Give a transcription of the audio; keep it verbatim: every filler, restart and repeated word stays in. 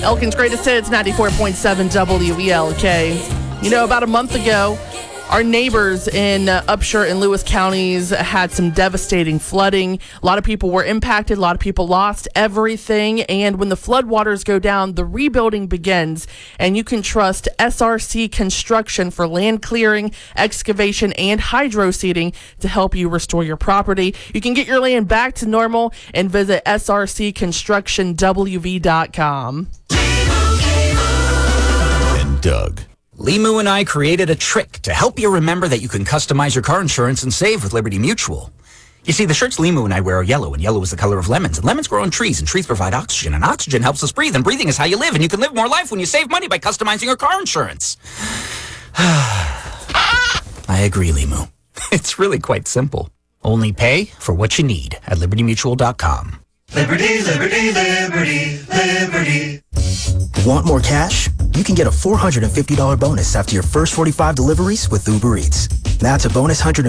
Elkin's Greatest Hits, ninety-four point seven W E L K. You know, about a month ago, our neighbors in uh, Upshur and Lewis counties had some devastating flooding. A lot of people were impacted. A lot of people lost everything. And when the floodwaters go down, the rebuilding begins. And you can trust S R C Construction for land clearing, excavation, and hydro seeding to help you restore your property. You can get your land back to normal and visit S R C construction W V dot com. And Doug. Limu and I created a trick to help you remember that you can customize your car insurance and save with Liberty Mutual. You see, the shirts Limu and I wear are yellow, and yellow is the color of lemons. And lemons grow on trees, and trees provide oxygen, and oxygen helps us breathe, and breathing is how you live, and you can live more life when you save money by customizing your car insurance. I agree, Limu. It's really quite simple. Only pay for what you need at liberty mutual dot com. Liberty, liberty, liberty, liberty. Want more cash? You can get a four hundred fifty dollars bonus after your first forty-five deliveries with Uber Eats. That's a bonus one hundred